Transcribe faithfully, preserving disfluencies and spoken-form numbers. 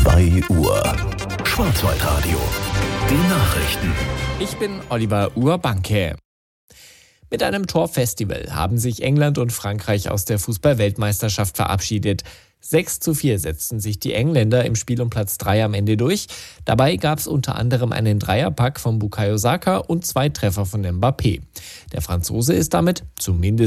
zwei Uhr. Schwarzwaldradio. Die Nachrichten. Ich bin Oliver Urbanke. Mit einem Torfestival haben sich England und Frankreich aus der Fußball-Weltmeisterschaft verabschiedet. sechs zu vier setzten sich die Engländer im Spiel um Platz drei am Ende durch. Dabei gab es unter anderem einen Dreierpack von Bukayo Saka und zwei Treffer von Mbappé. Der Franzose ist damit zumindest